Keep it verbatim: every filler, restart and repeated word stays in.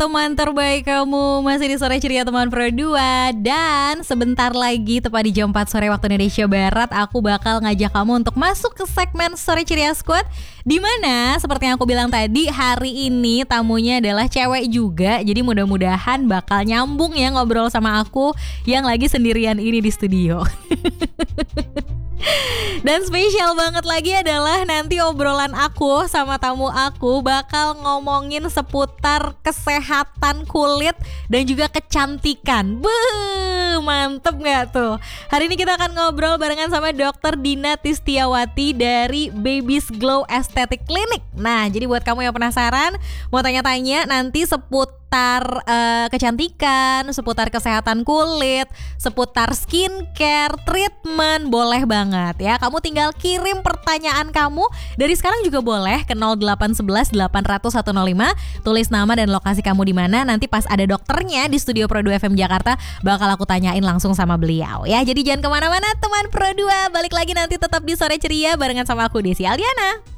teman terbaik kamu. Masih di Sore Ceria Teman Pro dua. Dan sebentar lagi tepat di jam empat sore waktu Indonesia Barat, aku bakal ngajak kamu untuk masuk ke segmen Sore Ceria Squad, dimana seperti yang aku bilang tadi, hari ini tamunya adalah cewek juga. Jadi mudah-mudahan bakal nyambung ya ngobrol sama aku yang lagi sendirian ini di studio. Dan spesial banget lagi adalah nanti obrolan aku sama tamu aku bakal ngomongin seputar kesehatan kulit dan juga kecantikan. Beuh, mantep gak tuh? Hari ini kita akan ngobrol barengan sama dokter Dina Tistiawati dari Baby's Glow Aesthetic Clinic. Nah, jadi buat kamu yang penasaran, mau tanya-tanya nanti seputar seputar uh, kecantikan, seputar kesehatan kulit, seputar skincare, treatment, boleh banget ya. Kamu tinggal kirim pertanyaan kamu dari sekarang juga boleh ke nol delapan satu satu delapan nol nol satu nol lima. Tulis nama dan lokasi kamu di mana. Nanti pas ada dokternya di studio Pro dua F M Jakarta bakal aku tanyain langsung sama beliau ya. Jadi jangan kemana-mana teman Pro dua. Balik lagi nanti tetap di Sore Ceria barengan sama aku Desi Aldiana.